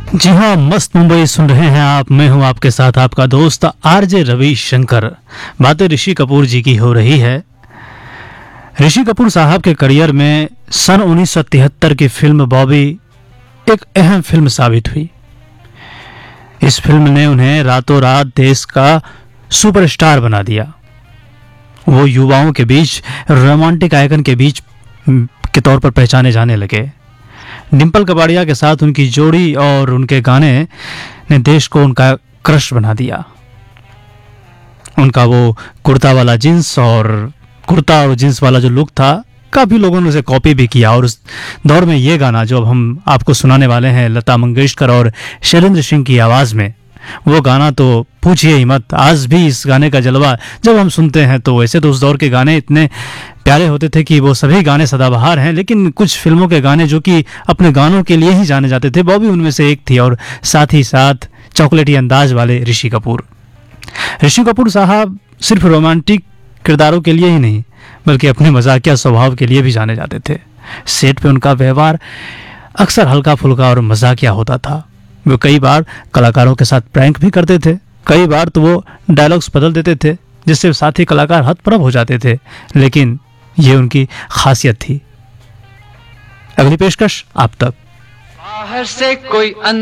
जी हाँ, मस्त मुंबई सुन रहे हैं आप। मैं हूं आपके साथ आपका दोस्त आरजे रविशंकर। बातें ऋषि कपूर जी की हो रही है। ऋषि कपूर साहब के करियर में सन 1973 की फिल्म बॉबी एक अहम फिल्म साबित हुई। इस फिल्म ने उन्हें रातों रात देश का सुपरस्टार बना दिया। वो युवाओं के बीच रोमांटिक आइकन के बीच के तौर पर पहचाने जाने लगे। डिम्पल कपाड़िया के साथ उनकी जोड़ी और उनके गाने ने देश को उनका क्रश बना दिया। उनका वो कुर्ता और जींस वाला जो लुक था, काफ़ी लोगों ने उसे कॉपी भी किया। और उस दौर में ये गाना जो अब हम आपको सुनाने वाले हैं, लता मंगेशकर और शैलेंद्र सिंह की आवाज़ में, वो गाना तो पूछिए ही मत। आज भी इस गाने का जलवा जब हम सुनते हैं तो वैसे तो उस दौर के गाने इतने प्यारे होते थे कि वो सभी गाने सदाबहार हैं, लेकिन कुछ फिल्मों के गाने जो कि अपने गानों के लिए ही जाने जाते थे, बॉबी उनमें से एक थी। और साथ ही साथ चॉकलेटी अंदाज वाले ऋषि कपूर साहब सिर्फ रोमांटिक किरदारों के लिए ही नहीं बल्कि अपने मजाकिया स्वभाव के लिए भी जाने जाते थे। सेट पे उनका व्यवहार अक्सर हल्का फुल्का और मजाकिया होता था। वो कई बार कलाकारों के साथ प्रैंक भी करते थे, कई बार तो वो डायलॉग्स बदल देते थे जिससे साथी कलाकार हतप्रभ हो जाते थे, लेकिन ये उनकी खासियत थी। अगली पेशकश आप तक। बाहर से कोई